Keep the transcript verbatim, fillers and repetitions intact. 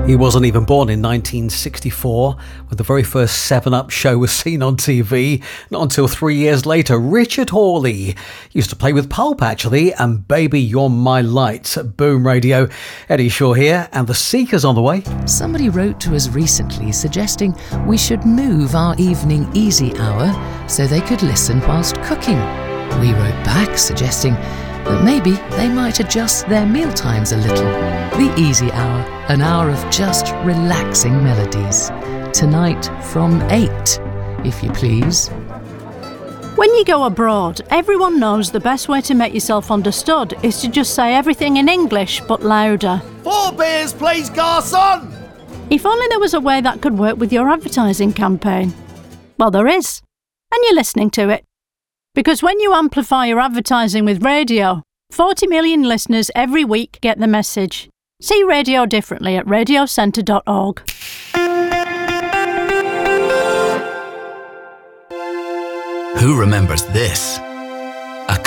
He wasn't even born in nineteen sixty-four, when the very first seven up show was seen on T V. Not until three years later. Richard Hawley used to play with Pulp, actually, and Baby You're My Light at Boom Radio. Eddie Shaw here, and The Seekers on the way. Somebody wrote to us recently suggesting we should move our evening easy hour so they could listen whilst cooking. We wrote back suggesting that maybe they might adjust their meal times a little. The Easy Hour, an hour of just relaxing melodies. Tonight from eight, if you please. When you go abroad, everyone knows the best way to make yourself understood is to just say everything in English, but louder. Four beers, please, garçon! If only there was a way that could work with your advertising campaign. Well, there is. And you're listening to it. Because when you amplify your advertising with radio, forty million listeners every week get the message. See radio differently at radio centre dot org. Who remembers this?